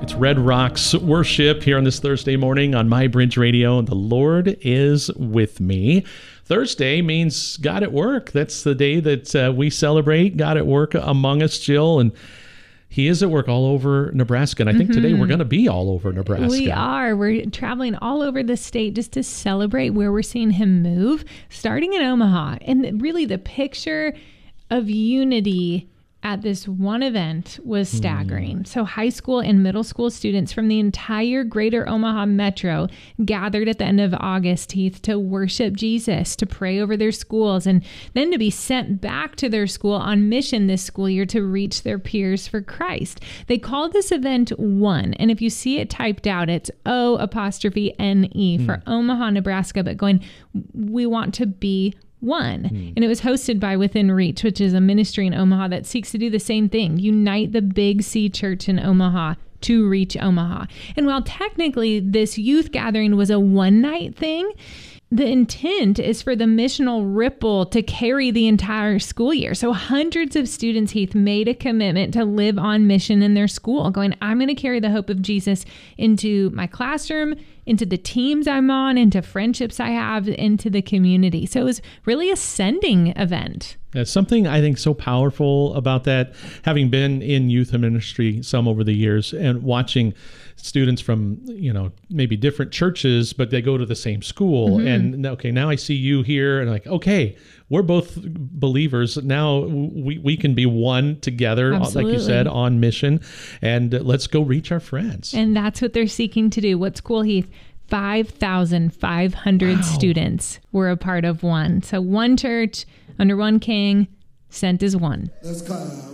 It's Red Rocks worship here on this Thursday morning on My Bridge Radio. The Lord is with me. Thursday means God at work. That's the day that we celebrate God at work among us, Jill. And He is at work all over Nebraska. And I think today we're going to be all over Nebraska. We are. We're traveling all over the state just to celebrate where we're seeing Him move, starting in Omaha. And really the picture of unity at this one event was staggering. So high school and middle school students from the entire greater Omaha metro gathered at the end of August, Heath, to worship Jesus, to pray over their schools, and then to be sent back to their school on mission this school year to reach their peers for Christ. They called this event ONE. And if you see it typed out, it's O''NE for Omaha, Nebraska, but going, we want to be one. And it was hosted by Within Reach, which is a ministry in Omaha that seeks to do the same thing, unite the Big C Church in Omaha to reach Omaha. And while technically this youth gathering was a one-night thing, the intent is for the missional ripple to carry the entire school year. So hundreds of students, Heath, made a commitment to live on mission in their school, going, I'm going to carry the hope of Jesus into my classroom, into the teams I'm on, into friendships I have, into the community. So it was really a sending event. That's something I think so powerful about that, having been in youth ministry some over the years and watching students from, maybe different churches, but they go to the same school. And okay, now I see you here and like, okay, we're both believers. Now we can be one together, Absolutely. Like you said, on mission, and let's go reach our friends. And that's what they're seeking to do. What's cool, Heath? 5,500 students were a part of ONE. So one church under one king, sent as one. Let's